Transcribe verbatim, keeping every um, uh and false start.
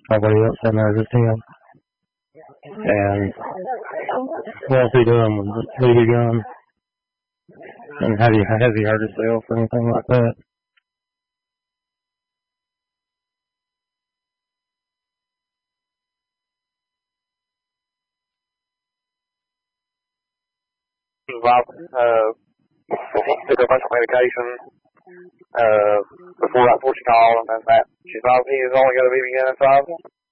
Nobody else in there, just him. And what's he doing with the B B gun? And have you, has he hurt himself or anything like that? Uh, he took a bunch of medication uh, before, before she called, and that she's not, he's only got a B B gun inside.